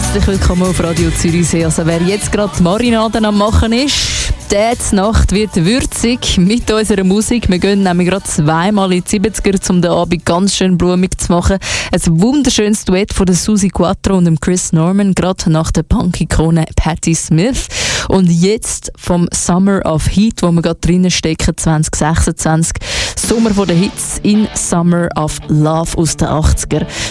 Herzlich willkommen auf Radio Zürichsee. Also wer jetzt gerade die Marinaden am machen ist, die Nacht wird würzig mit unserer Musik. Wir gehen nämlich gerade zweimal in die 70er, um den Abend ganz schön blumig zu machen. Ein wunderschönes Duett von der Suzi Quattro und dem Chris Norman, gerade nach der Punk-Ikone Patti Smith. Und jetzt vom Summer of Heat, wo wir gerade drinnen stecken, 2026. Sommer von den Hits in Summer of Love aus den 80er.